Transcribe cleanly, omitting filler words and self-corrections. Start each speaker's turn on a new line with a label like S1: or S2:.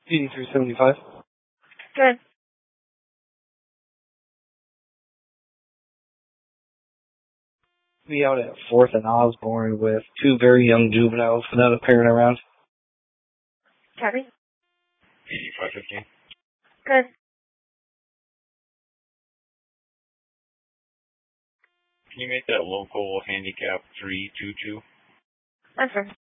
S1: 8375.
S2: Good.
S1: Be out at 4th and Osborne with two very young juveniles without a parent around.
S2: Copy.
S3: 8515.
S2: Good.
S3: Can you make that local handicap 322?
S2: That's right.